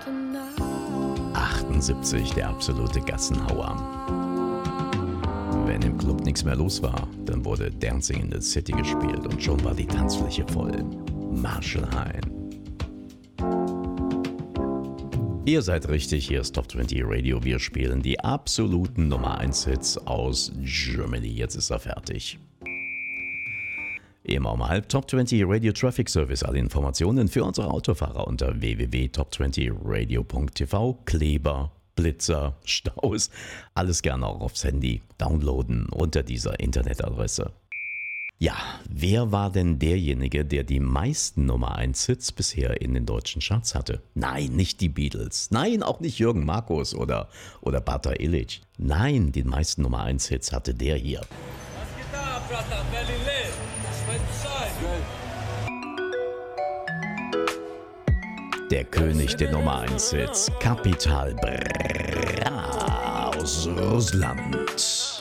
78, der absolute Gassenhauer. Wenn im Club nichts mehr los war, dann wurde Dancing in the City gespielt und schon war die Tanzfläche voll. Marshall Hein. Ihr seid richtig, hier ist Top 20 Radio. Wir spielen die absoluten Nummer 1 Hits aus Germany. Jetzt ist er fertig. Immer um halb Top 20 Radio Traffic Service. Alle Informationen für unsere Autofahrer unter www.top20radio.tv. Kleber, Blitzer, Staus, alles gerne auch aufs Handy downloaden unter dieser Internetadresse. Ja, wer war denn derjenige, der die meisten Nummer 1 Hits bisher in den deutschen Charts hatte? Nein, nicht die Beatles. Nein, auch nicht Jürgen Markus oder Bata Illich. Nein, die meisten Nummer 1 Hits hatte der hier. Was geht da, Brother? Berlin lebt. Der König der Nummer 1 Hits, Kapital Bra aus Russland.